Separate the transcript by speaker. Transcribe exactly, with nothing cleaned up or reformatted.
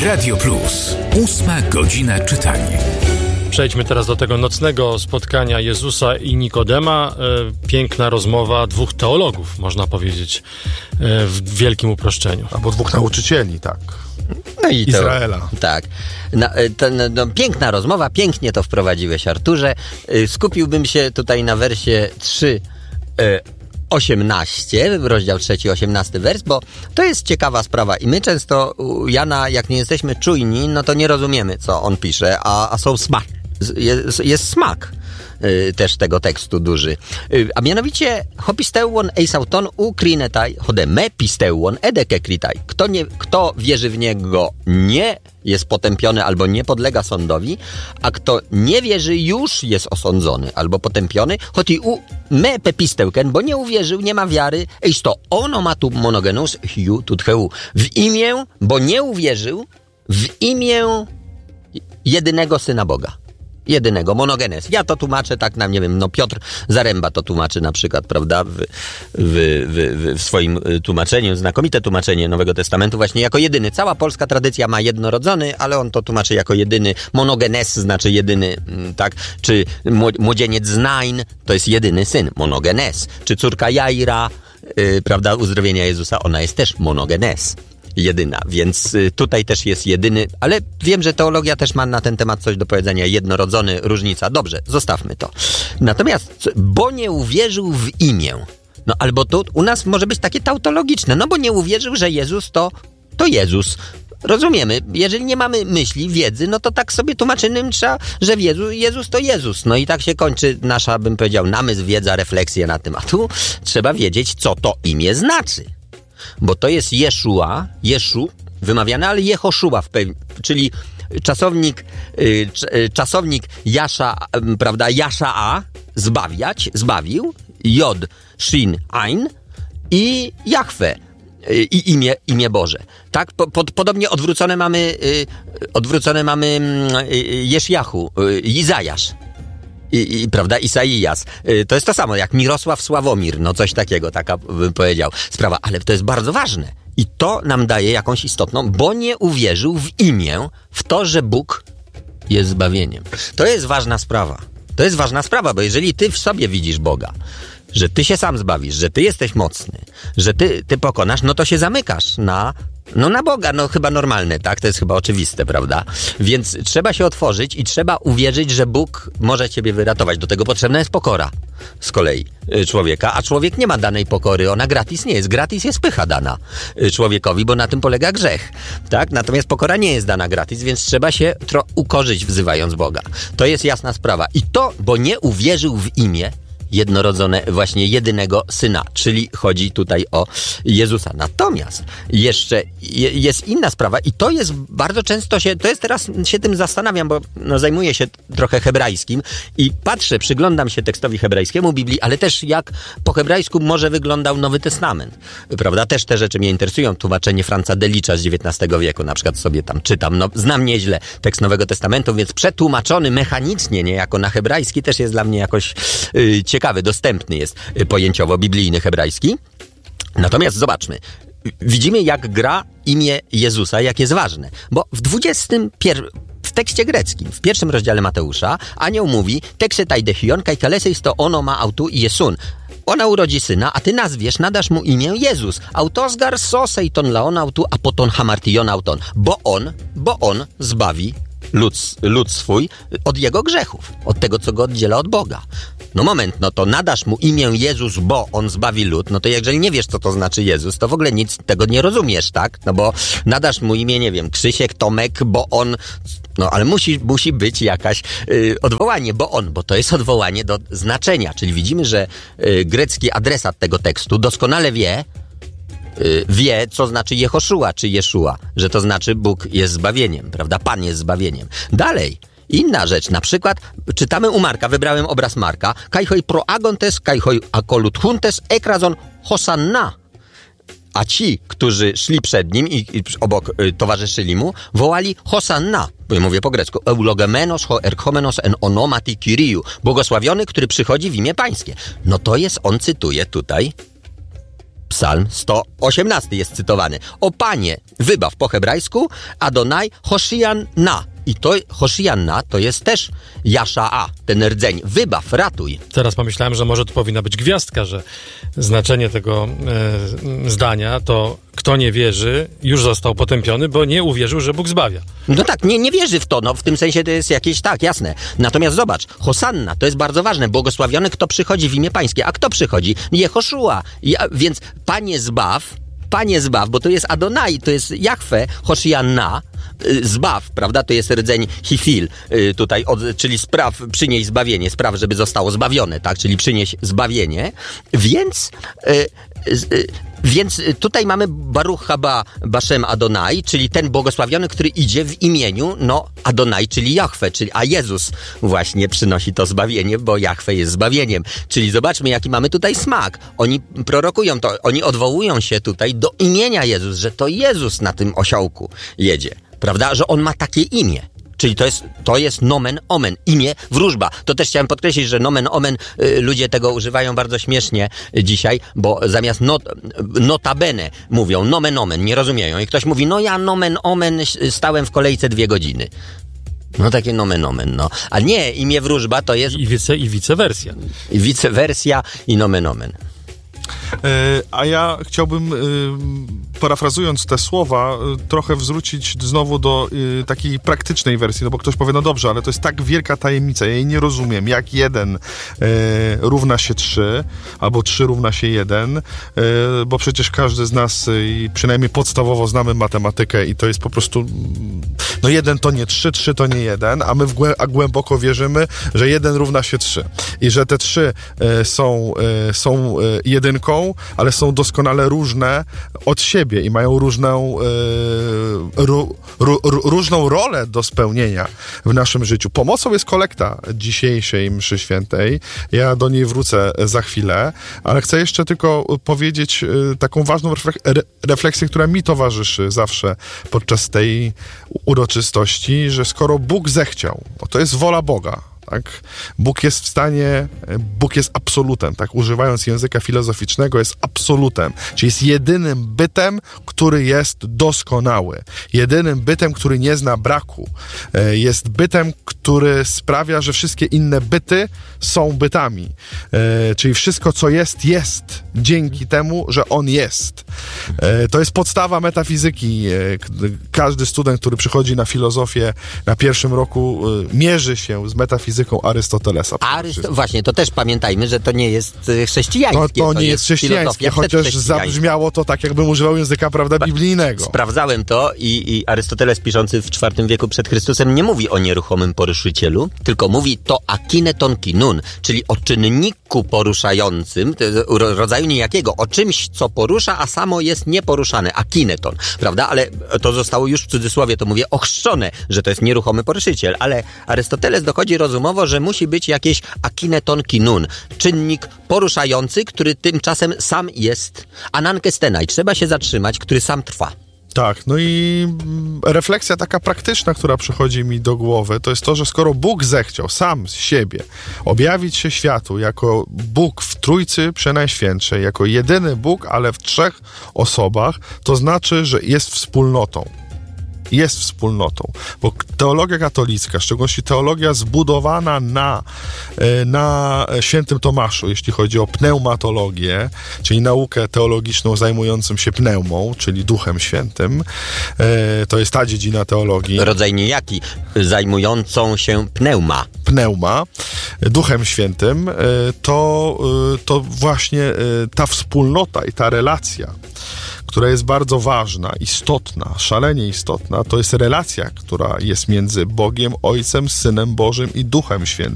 Speaker 1: Radio Plus. Ósma godzina czytania.
Speaker 2: Przejdźmy teraz do tego nocnego spotkania Jezusa i Nikodema. E, piękna rozmowa dwóch teologów, można powiedzieć, e, w wielkim uproszczeniu.
Speaker 3: Albo dwóch nauczycieli, tak.
Speaker 4: No i
Speaker 3: Izraela.
Speaker 4: To, tak. No, to, no, piękna rozmowa, pięknie to wprowadziłeś, Arturze. Skupiłbym się tutaj na wersie trzy osiemnaście, rozdział trzeci, osiemnasty wers, bo to jest ciekawa sprawa i my często u Jana, jak nie jesteśmy czujni, no to nie rozumiemy, co on pisze, a, a są smak. Jest, jest smak y, też tego tekstu duży. Y, a mianowicie hopisteuon eisauton ukrinetai hode me pisteuon edeke kritai. Kto, nie, kto wierzy w niego nie jest potępiony albo nie podlega sądowi, a kto nie wierzy już jest osądzony albo potępiony, choti u me pepisteuken, bo nie uwierzył, nie ma wiary, eis to onomatu monogenus hiu tutheu. W imię, bo nie uwierzył, w imię jedynego Syna Boga. Jedynego, monogenes. Ja to tłumaczę tak na, nie wiem, no Piotr Zaręba to tłumaczy na przykład, prawda, w, w, w, w swoim tłumaczeniu, znakomite tłumaczenie Nowego Testamentu właśnie jako jedyny. Cała polska tradycja ma jednorodzony, ale on to tłumaczy jako jedyny. Monogenes znaczy jedyny, tak, czy młodzieniec Znain to jest jedyny syn, monogenes. Czy córka Jaira, yy, prawda, uzdrowienia Jezusa, ona jest też monogenes. Jedyna, więc tutaj też jest jedyny, ale wiem, że teologia też ma na ten temat coś do powiedzenia. Jednorodzony, różnica. Dobrze, zostawmy to. Natomiast, bo nie uwierzył w imię. No albo to u nas może być takie tautologiczne, no bo nie uwierzył, że Jezus to, to Jezus. Rozumiemy, jeżeli nie mamy myśli, wiedzy, no to tak sobie tłumaczymy trzeba, że Jezus, Jezus to Jezus. No i tak się kończy nasza, bym powiedział, namysł, wiedza, refleksja na temat. Tu trzeba wiedzieć, co to imię znaczy. Bo to jest Jeszua, Jeszu, wymawiane, ale Jehoszua, w pew- czyli czasownik, y, c- czasownik Jasza, y, prawda, Jasza-a, zbawiać, zbawił, Jod, Shin, Ain i Jachwe, y, i imię, imię Boże. Tak, po, pod, podobnie odwrócone mamy, y, odwrócone mamy y, Jeszjachu, y, Izajasz. I, i, prawda, Isaijas. Y, to jest to samo jak Mirosław Sławomir, no coś takiego, taka bym powiedział sprawa, ale to jest bardzo ważne. I to nam daje jakąś istotną, bo nie uwierzył w imię, w to, że Bóg jest zbawieniem. To jest ważna sprawa. To jest ważna sprawa, bo jeżeli ty w sobie widzisz Boga, że ty się sam zbawisz, że ty jesteś mocny, że ty, ty pokonasz, no to się zamykasz na... No na Boga, no chyba normalne, tak? To jest chyba oczywiste, prawda? Więc trzeba się otworzyć i trzeba uwierzyć, że Bóg może ciebie wyratować. Do tego potrzebna jest pokora z kolei człowieka, a człowiek nie ma danej pokory, ona gratis nie jest. Gratis jest pycha dana człowiekowi, bo na tym polega grzech, tak? Natomiast pokora nie jest dana gratis, więc trzeba się tro- ukorzyć wzywając Boga. To jest jasna sprawa. I to, bo nie uwierzył w imię jednorodzone, właśnie jedynego Syna, czyli chodzi tutaj o Jezusa. Natomiast jeszcze je, jest inna sprawa i to jest bardzo często się, to jest teraz się tym zastanawiam, bo no, zajmuję się trochę hebrajskim i patrzę, przyglądam się tekstowi hebrajskiemu Biblii, ale też jak po hebrajsku może wyglądał Nowy Testament, prawda? Też te rzeczy mnie interesują. Tłumaczenie Franza Delicza z dziewiętnastego wieku, na przykład sobie tam czytam. No, znam nieźle tekst Nowego Testamentu, więc przetłumaczony mechanicznie, niejako na hebrajski, też jest dla mnie jakoś yy, ciekawy, dostępny jest pojęciowo biblijny hebrajski. Natomiast zobaczmy, widzimy jak gra imię Jezusa, jak jest ważne, bo w dwudziestym pierwszym w tekście greckim, w pierwszym rozdziale Mateusza, anioł mówi: Teksetaj dechion kaj kaleseis to ono ma autu i jesun. Ona urodzi syna, a ty nazwiesz, nadasz mu imię Jezus. Autosgar soseiton laon autu, a poton hamartion auton. Bo on, bo on zbawi lud, lud swój od jego grzechów, od tego, co go oddziela od Boga. No moment, no to nadasz mu imię Jezus, bo on zbawi lud, no to jeżeli nie wiesz, co to znaczy Jezus, to w ogóle nic tego nie rozumiesz, tak? No bo nadasz mu imię, nie wiem, Krzysiek, Tomek, bo on... No ale musi, musi być jakaś y, odwołanie, bo on, bo to jest odwołanie do znaczenia, czyli widzimy, że y, grecki adresat tego tekstu doskonale wie, y, wie, co znaczy Jehoszua czy Jeszua, że to znaczy Bóg jest zbawieniem, prawda? Pan jest zbawieniem. Dalej. Inna rzecz, na przykład czytamy u Marka, wybrałem obraz Marka, kajhoj proagontes, kajhoj akolut huntes, ekrazon hosanna. A ci, którzy szli przed nim i, i obok y, towarzyszyli mu, wołali hosanna, bo ja mówię po grecku, eulogemenos ho erchomenos en onomati Kyriu, błogosławiony, który przychodzi w imię pańskie. No to jest, on cytuje tutaj Psalm sto osiemnasty jest cytowany. O Panie, wybaw po hebrajsku, Adonai Hoshianna. I to Hoshianna to jest też Jasza'a, ten rdzeń. Wybaw, ratuj.
Speaker 2: Teraz pomyślałem, że może to powinna być gwiazdka, że znaczenie tego e, zdania to kto nie wierzy, już został potępiony, bo nie uwierzył, że Bóg zbawia.
Speaker 4: No tak, nie, nie wierzy w to, no w tym sensie to jest jakieś, tak, jasne. Natomiast zobacz, Hosanna, to jest bardzo ważne, błogosławiony kto przychodzi w imię Pańskie. A kto przychodzi? Jehoszua. Ja, więc Panie zbaw, Panie zbaw, bo to jest Adonai, to jest Jahwe, Hoshianna, zbaw, prawda, to jest rdzeń hifil, tutaj, od, czyli spraw, przynieś zbawienie, spraw, żeby zostało zbawione, tak, czyli przynieś zbawienie, więc... Y, y, Więc tutaj mamy Baruch haba Bashem Adonai, czyli ten błogosławiony, który idzie w imieniu, no, Adonai, czyli Jahwe, czyli, a Jezus właśnie przynosi to zbawienie, bo Jahwe jest zbawieniem. Czyli zobaczmy, jaki mamy tutaj smak. Oni prorokują to, oni odwołują się tutaj do imienia Jezus, że to Jezus na tym osiołku jedzie, prawda, że On ma takie imię. Czyli to jest, to jest nomen omen, imię, wróżba. To też chciałem podkreślić, że nomen omen, y, ludzie tego używają bardzo śmiesznie y, dzisiaj, bo zamiast not, notabene mówią nomen omen, nie rozumieją. I ktoś mówi, no ja nomen omen stałem w kolejce dwie godziny. No takie nomen omen, no. A nie, imię wróżba to jest...
Speaker 2: I wice, i wicewersja.
Speaker 4: I wicewersja i nomen omen.
Speaker 3: A ja chciałbym, parafrazując te słowa, trochę wrócić znowu do takiej praktycznej wersji, no bo ktoś powie, no dobrze, ale to jest tak wielka tajemnica, ja jej nie rozumiem, jak jeden równa się trzy, albo trzy równa się jeden, bo przecież każdy z nas, przynajmniej podstawowo znamy matematykę i to jest po prostu, no jeden to nie trzy, trzy to nie jeden, a my w głę- a głęboko wierzymy, że jeden równa się trzy i że te trzy są, są jedynką, ale są doskonale różne od siebie i mają różną, e, ru, ru, ru, różną rolę do spełnienia w naszym życiu. Pomocą jest kolekta dzisiejszej mszy świętej. Ja do niej wrócę za chwilę, ale chcę jeszcze tylko powiedzieć e, taką ważną reflek- refleksję, która mi towarzyszy zawsze podczas tej uroczystości, że skoro Bóg zechciał, bo to jest wola Boga, tak? Bóg jest w stanie, Bóg jest absolutem, tak? Używając języka filozoficznego, jest absolutem, czyli jest jedynym bytem, który jest doskonały, jedynym bytem, który nie zna braku, jest bytem, który sprawia, że wszystkie inne byty są bytami, czyli wszystko, co jest, jest dzięki temu, że On jest. To jest podstawa metafizyki. Każdy student, który przychodzi na filozofię na pierwszym roku, mierzy się z metafizyką Arystotelesa.
Speaker 4: Arysto- właśnie, to też pamiętajmy, że to nie jest chrześcijańskie.
Speaker 3: No, to, to nie jest chrześcijańskie, chociaż zabrzmiało to tak, jakbym używał języka, prawda, biblijnego.
Speaker 4: Sprawdzałem to i, i Arystoteles piszący w czwartym wieku przed Chrystusem nie mówi o nieruchomym poruszycielu, tylko mówi to akineton kinun, czyli o czynniku poruszającym, rodzaju niejakiego, o czymś, co porusza, a samo jest nieporuszane, akineton, prawda? Ale to zostało już w cudzysłowie, to mówię, ochrzczone, że to jest nieruchomy poruszyciel, ale Arystoteles dochodzi rozumowo, że musi być jakieś akineton kinun, czynnik poruszający, który tymczasem sam jest anankestenai, trzeba się zatrzymać, który sam trwa.
Speaker 3: Tak, no i refleksja taka praktyczna, która przychodzi mi do głowy, to jest to, że skoro Bóg zechciał sam z siebie objawić się światu jako Bóg w Trójcy Przenajświętszej, jako jedyny Bóg, ale w trzech osobach, to znaczy, że jest wspólnotą. Jest wspólnotą, bo teologia katolicka, w szczególności teologia zbudowana na, na świętym Tomaszu, jeśli chodzi o pneumatologię, czyli naukę teologiczną zajmującą się pneumą, czyli Duchem Świętym, to jest ta dziedzina teologii.
Speaker 4: Rodzaj niejaki, zajmującą się pneuma.
Speaker 3: Pneuma, Duchem Świętym, to, to właśnie ta wspólnota i ta relacja, która jest bardzo ważna, istotna, szalenie istotna, to jest relacja, która jest między Bogiem, Ojcem, Synem Bożym i Duchem Świętym.